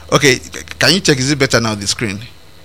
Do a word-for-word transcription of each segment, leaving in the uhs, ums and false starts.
Okay, c- can you check? Is it better now? The screen.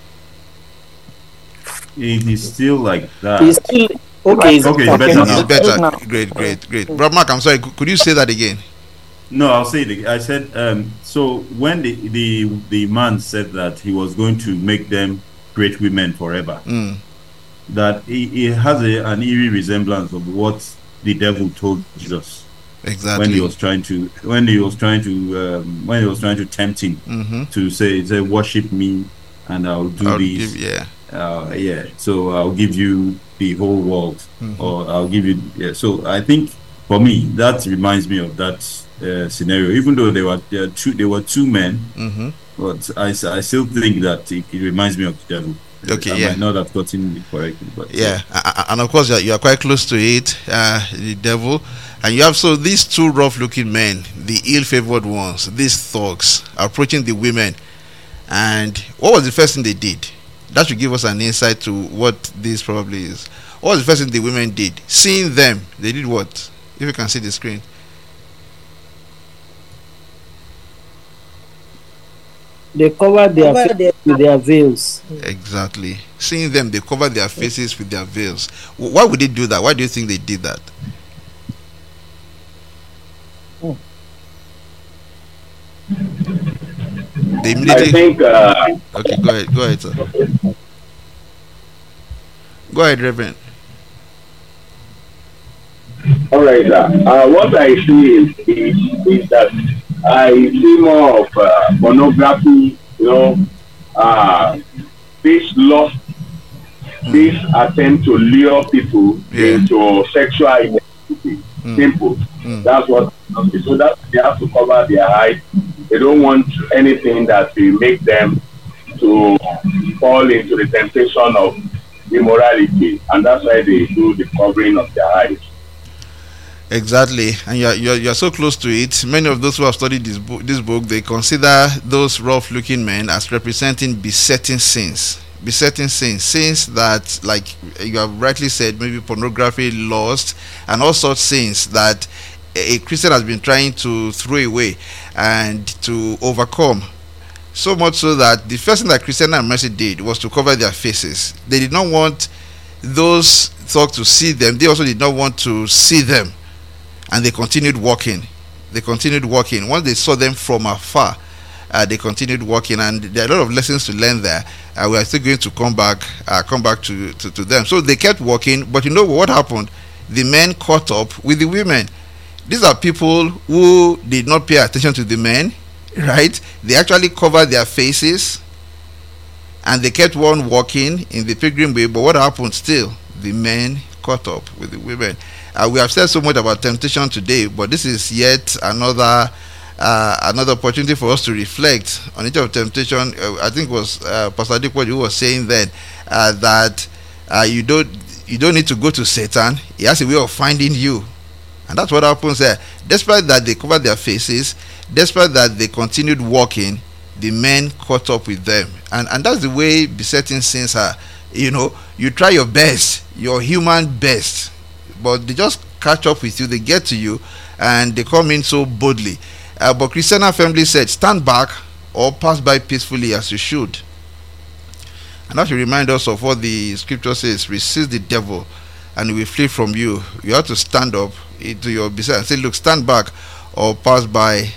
It is still like It's that. still okay. It's Okay, it's okay. better It's, it's now. Right better. now. Great, great, great. Bro, Mark, I'm sorry. Could, could you say that again? No, I'll say it. again. I said, um, so when the, the the man said that he was going to make them great women forever, Mm, that it, it has a, an eerie resemblance of what the devil told Jesus when he exactly. was trying to when he was trying to um, when he was trying to tempt him Mm-hmm. to say say worship me and I'll do I'll give. this. Yeah. Uh, yeah, so I'll give you the whole world, Mm-hmm. or I'll give you. Yeah, so I think for me that reminds me of that uh, scenario. Even though they were there two, they were two men, Mm-hmm. but I, s- I still think that it, it reminds me of the devil. Okay. I Yeah. might not have gotten it correctly, but Yeah, a- a- and of course you are, you are quite close to it, uh, the devil, and you have so these two rough-looking men, the ill-favored ones, these thugs, approaching the women, and what was the first thing they did? That should give us an insight to what this probably is. What was the first thing the women did? Seeing them, they did what? If you can see the screen. They cover their face with their veils. Exactly. Seeing them, they covered their faces with their veils. Wh- Why would they do that? Why do you think they did that? They I immediately. think uh, Okay, go ahead. Go ahead, sir. Go ahead, Reverend. all right. Uh, uh, what I see is, is, is that I see more of uh, pornography. You know, uh, this lost, this attempt to lure people Yeah. into sexual identity. Mm. Simple. Mm. That's what. So that they have to cover their eyes. They don't want anything that will make them to fall into the temptation of immorality, and that's why they do the covering of their eyes. Exactly, and you're, you're you're so close to it. Many of those who have studied this book, this book, they consider those rough-looking men as representing besetting sins, besetting sins, sins that, like you have rightly said, maybe pornography, lust, and all such sins that a a Christian has been trying to throw away and to overcome. So much so that the first thing that Christianity and Mercy did was to cover their faces. They did not want those thugs to see them. They also did not want to see them, and they continued walking. They continued walking. Once they saw them from afar, uh, they continued walking, and there are a lot of lessons to learn there. Uh, we are still going to come back, uh, come back to, to, to them. So they kept walking, but you know what happened? The men caught up with the women. These are people who did not pay attention to the men, right? They actually covered their faces, and they kept on walking in the pilgrim way. But what happened? Still, the men caught up with the women. Uh, we have said so much about temptation today, but this is yet another uh, another opportunity for us to reflect on each of temptation. Uh, I think it was uh, Pastor Adequate who was saying then uh, that uh, you don't you don't need to go to Satan. He has a way of finding you, and that's what happens there. Despite that they covered their faces, despite that they continued walking, the men caught up with them, and and that's the way besetting sins are. You know, you try your best, your human best, but they just catch up with you. They get to you, and they come in so boldly. Uh, but Christiana family said, stand back or pass by peacefully as you should. And that should remind us of what the scripture says: resist the devil and he will flee from you. You have to stand up to your beset and say, look, stand back or pass by